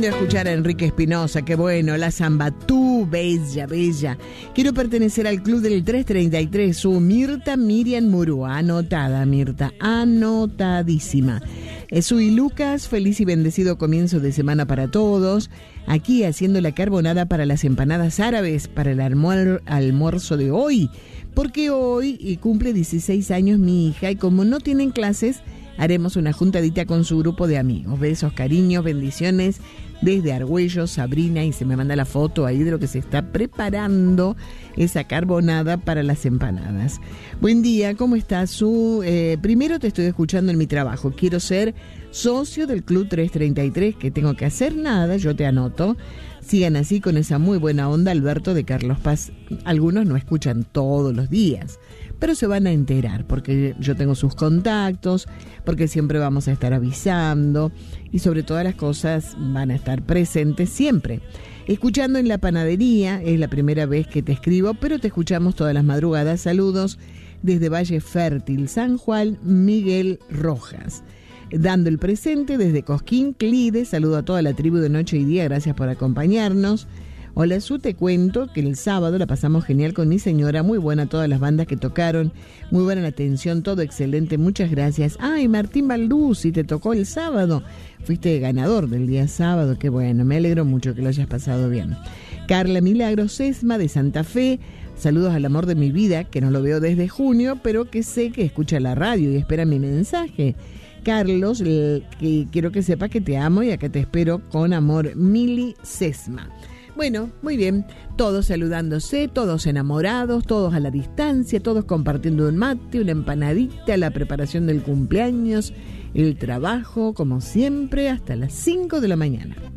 lindo escuchar a Enrique Espinosa, qué bueno, la samba, tú, bella, bella. Quiero pertenecer al club del 333, su Mirta Miriam Murúa, anotada Mirta, anotadísima. Soy Lucas, feliz y bendecido comienzo de semana para todos. Aquí haciendo la carbonada para las empanadas árabes, para el almuerzo de hoy. Porque hoy cumple 16 años mi hija y como no tienen clases, haremos una juntadita con su grupo de amigos. Besos, cariños, bendiciones desde Argüello, Sabrina, y se me manda la foto ahí de lo que se está preparando esa carbonada para las empanadas. Buen día, ¿cómo estás? Primero te estoy escuchando en mi trabajo. Quiero ser socio del Club 333, que tengo que hacer nada, yo te anoto. Sigan así con esa muy buena onda, Alberto de Carlos Paz. Algunos no escuchan todos los días, pero se van a enterar porque yo tengo sus contactos, porque siempre vamos a estar avisando y sobre todas las cosas van a estar presentes siempre. Escuchando en la panadería, es la primera vez que te escribo, pero te escuchamos todas las madrugadas. Saludos desde Valle Fértil, San Juan, Miguel Rojas. Dando el presente desde Cosquín, Clide, saludo a toda la tribu de Noche y Día, gracias por acompañarnos. Hola Su, te cuento que el sábado la pasamos genial con mi señora, muy buena todas las bandas que tocaron, muy buena la atención, todo excelente, muchas gracias. Ay, Martín Balduzzi, te tocó el sábado, fuiste ganador del día sábado, qué bueno, me alegro mucho que lo hayas pasado bien. Carla Milagro Sesma de Santa Fe, saludos al amor de mi vida, que no lo veo desde junio, pero que sé que escucha la radio y espera mi mensaje. Carlos, que quiero que sepas que te amo y acá te espero con amor, Mili Sesma. Bueno, muy bien, todos saludándose, todos enamorados, todos a la distancia, todos compartiendo un mate, una empanadita, la preparación del cumpleaños, el trabajo, como siempre, hasta las 5 de la mañana.